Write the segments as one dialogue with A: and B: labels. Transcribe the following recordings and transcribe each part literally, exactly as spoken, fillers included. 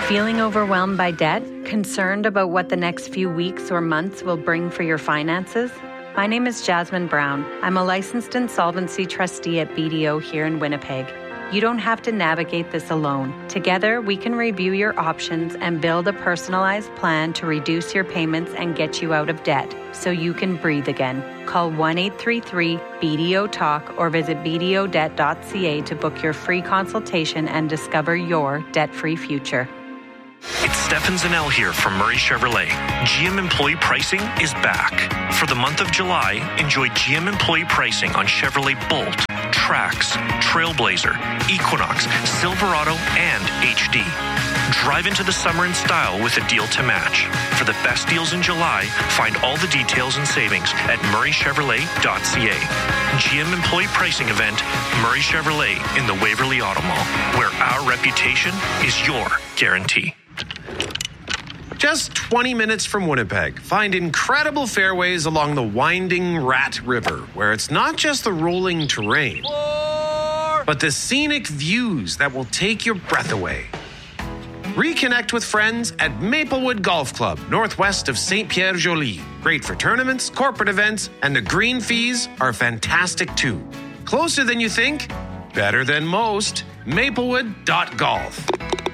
A: Feeling overwhelmed by debt? Concerned about what the next few weeks or months will bring for your finances? My name is Jasmine Brown. I'm a licensed insolvency trustee at B D O here in Winnipeg. You don't have to navigate this alone. Together, we can review your options and build a personalized plan to reduce your payments and get you out of debt so you can breathe again. Call one eight three three B D O talk or visit b d o debt dot c a to book your free consultation and discover your debt-free future.
B: It's Stefan Zanel here from Murray Chevrolet. G M Employee Pricing is back. For the month of July, enjoy G M Employee Pricing on Chevrolet Bolt, Trax, Trailblazer, Equinox, Silverado, and H D. Drive into the summer in style with a deal to match. For the best deals in July, find all the details and savings at murray chevrolet dot c a. G M Employee Pricing Event, Murray Chevrolet in the Waverly Auto Mall, where our reputation is your guarantee.
C: Just twenty minutes from Winnipeg, find incredible fairways along the winding Rat River, where it's not just the rolling terrain, but the scenic views that will take your breath away. Reconnect with friends at Maplewood Golf Club, northwest of Saint Pierre Joly. Great for tournaments, corporate events, and the green fees are fantastic too. Closer than you think, better than most. Maplewood dot golf.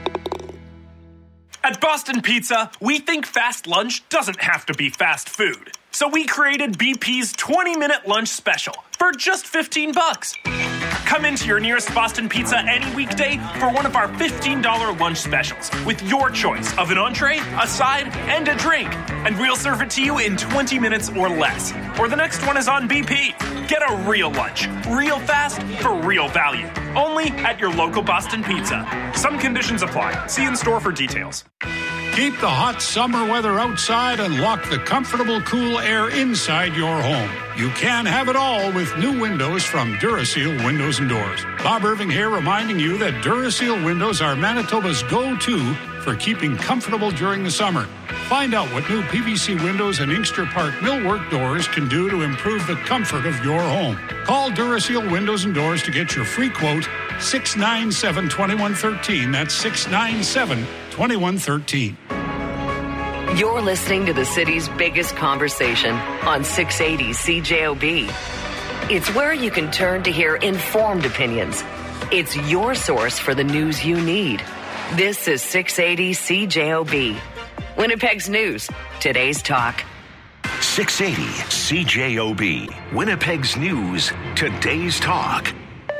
D: At Boston Pizza, we think fast lunch doesn't have to be fast food. So we created B P's twenty-minute lunch special for just fifteen bucks. Come into your nearest Boston Pizza any weekday for one of our fifteen dollars lunch specials with your choice of an entree, a side, and a drink. And we'll serve it to you in twenty minutes or less. Or the next one is on B P. Get a real lunch, real fast, for real value. Only at your local Boston Pizza. Some conditions apply. See in store for details.
E: Keep the hot summer weather outside and lock the comfortable, cool air inside your home. You can have it all with new windows from Duraseal Windows and Doors. Bob Irving here reminding you that Duraseal windows are Manitoba's go-to for keeping comfortable during the summer. Find out what new P V C windows and Inkster Park millwork doors can do to improve the comfort of your home. Call Duraseal Windows and Doors to get your free quote, six nine seven, two one one three. That's six nine seven, two one one three.
F: You're listening to the city's biggest conversation on six eighty C J O B. It's where you can turn to hear informed opinions. It's your source for the news you need. This is six eighty C J O B. Winnipeg's news, today's talk.
G: six eighty C J O B. Winnipeg's news, today's talk.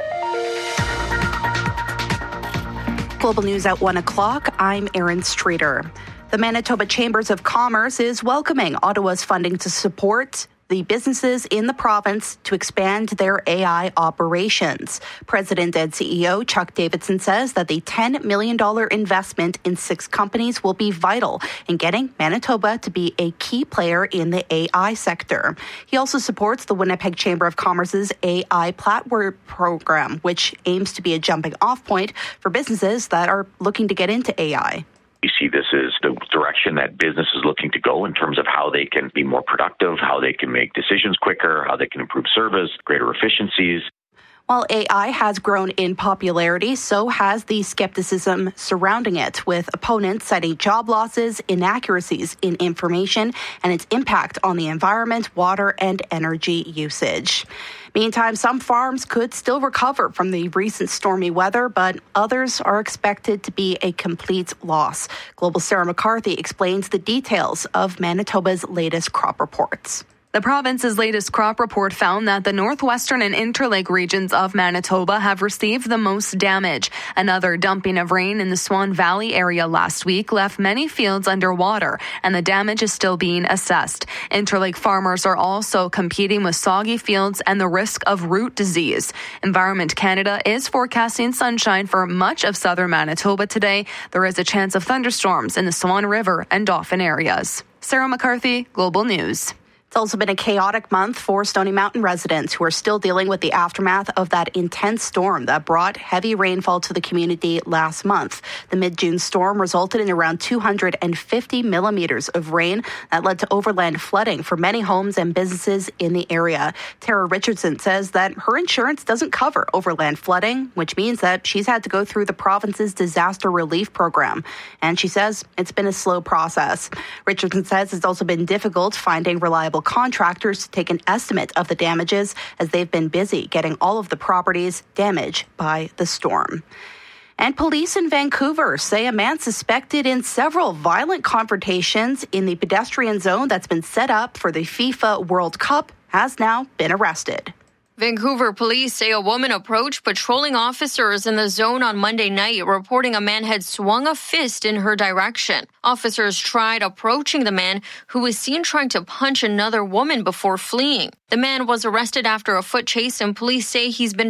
H: Global news at one o'clock. I'm Erin Streeter. The Manitoba Chambers of Commerce is welcoming Ottawa's funding to support the businesses in the province to expand their A I operations. President and C E O Chuck Davidson says that the ten million dollars investment in six companies will be vital in getting Manitoba to be a key player in the A I sector. He also supports the Winnipeg Chamber of Commerce's A I Platform program, which aims to be a jumping off point for businesses that are looking to get into A I.
I: We see this as the direction that business is looking to go in terms of how they can be more productive, how they can make decisions quicker, how they can improve service, greater efficiencies.
H: While A I has grown in popularity, so has the skepticism surrounding it, with opponents citing job losses, inaccuracies in information, and its impact on the environment, water, and energy usage. Meantime, some farms could still recover from the recent stormy weather, but others are expected to be a complete loss. Global Sarah McCarthy explains the details of Manitoba's latest crop reports.
J: The province's latest crop report found that the northwestern and interlake regions of Manitoba have received the most damage. Another dumping of rain in the Swan Valley area last week left many fields underwater, and the damage is still being assessed. Interlake farmers are also competing with soggy fields and the risk of root disease. Environment Canada is forecasting sunshine for much of southern Manitoba today. There is a chance of thunderstorms in the Swan River and Dauphin areas. Sarah McCarthy, Global News.
H: It's also been a chaotic month for Stony Mountain residents who are still dealing with the aftermath of that intense storm that brought heavy rainfall to the community last month. The mid-June storm resulted in around two hundred fifty millimeters of rain that led to overland flooding for many homes and businesses in the area. Tara Richardson says that her insurance doesn't cover overland flooding, which means that she's had to go through the province's disaster relief program. And she says it's been a slow process. Richardson says it's also been difficult finding reliable contractors to take an estimate of the damages as they've been busy getting all of the properties damaged by the storm. And police in Vancouver say a man suspected in several violent confrontations in the pedestrian zone that's been set up for the FIFA World Cup has now been arrested.
K: Vancouver police say a woman approached patrolling officers in the zone on Monday night, reporting a man had swung a fist in her direction. Officers tried approaching the man, who was seen trying to punch another woman before fleeing. The man was arrested after a foot chase, and police say he's been